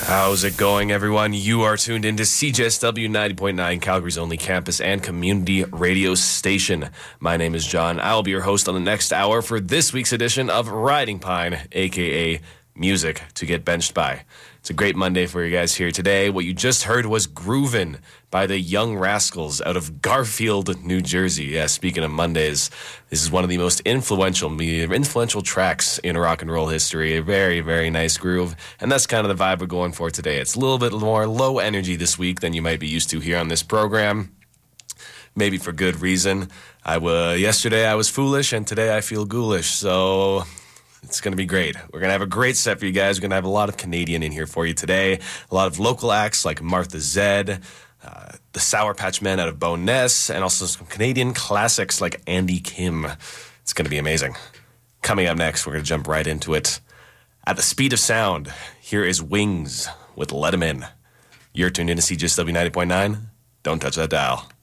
How's it going, everyone? You are tuned into CJSW 90.9, Calgary's only campus and community radio station. My name is John. I'll be your host on the next hour for this week's edition of Riding Pine, a.k.a. Music to Get Benched By. It's a great Monday for you guys here today. What you just heard was Groovin' by the Young Rascals out of Garfield, New Jersey. Yeah, speaking of Mondays, this is one of the most influential tracks in rock and roll history. A very, very nice groove. And that's kind of the vibe we're going for today. It's a little bit more low energy this week than you might be used to here on this program. Maybe for good reason. Yesterday I was foolish and today I feel ghoulish. So it's going to be great. We're going to have a great set for you guys. We're going to have a lot of Canadian in here for you today. A lot of local acts like Martha Zed, the Sour Patch Men out of Bowness, and also some Canadian classics like Andy Kim. It's going to be amazing. Coming up next, we're going to jump right into it. At the speed of sound, here is Wings with Let 'Em In. You're tuned in to CJSW 90.9. Don't touch that dial.